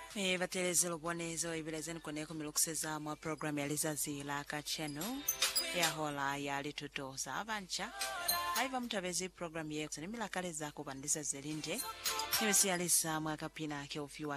Batelezelo bwonezo ibelezeni koneko milukuseza mwa program ya lizazi la kacheno ya hola ya litutoza abancha haiva mtabezi program yeku nimila kale zako bandiza zelinde nimesiyalisa mwakapina ke ufiwa